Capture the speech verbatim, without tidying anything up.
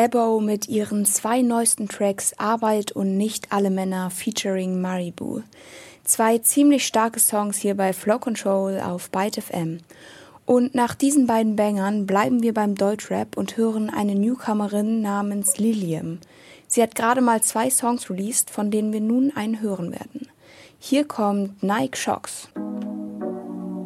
Ebo mit ihren zwei neuesten Tracks Arbeit und Nicht alle Männer featuring Maribu. Zwei ziemlich starke Songs hier bei Flow Control auf Byte F M. Und nach diesen beiden Bangern bleiben wir beim Deutschrap und hören eine Newcomerin namens Lilium. Sie hat gerade mal zwei Songs released, von denen wir nun einen hören werden. Hier kommt Nike Shox.